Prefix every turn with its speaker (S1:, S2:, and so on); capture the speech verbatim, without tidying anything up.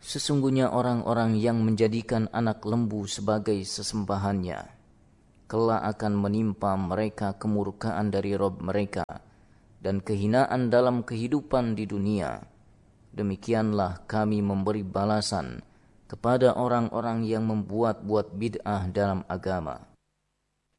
S1: Sesungguhnya orang-orang yang menjadikan anak lembu sebagai sesembahannya, kelak akan menimpa mereka kemurkaan dari Rabb mereka dan kehinaan dalam kehidupan di dunia. Demikianlah kami memberi balasan kepada orang-orang yang membuat-buat bid'ah dalam agama.